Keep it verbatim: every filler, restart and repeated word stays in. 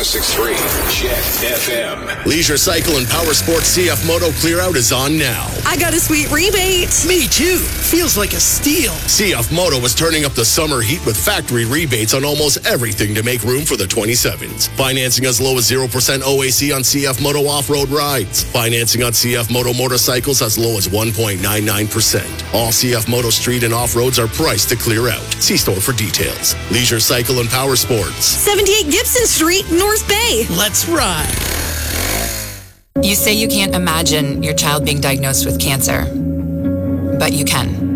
oh six point three Jet F M. Leisure Cycle and Power Sports C F Moto Clear Out is on now. I got a sweet rebate. Me too. Feels like a steal. C F Moto is turning up the summer heat with factory rebates on almost everything to make room for the twenty-sevens. Financing as low as zero percent O A C on C F Moto off-road rides. Financing on C F Moto motorcycles as low as one point nine nine percent. All C F Moto street and off-roads are priced to clear out. See store for details. Leisure Cycle and Power Sports. seventy-eight Gibson Street, North Bay. Let's ride. You say you can't imagine your child being diagnosed with cancer, but you can.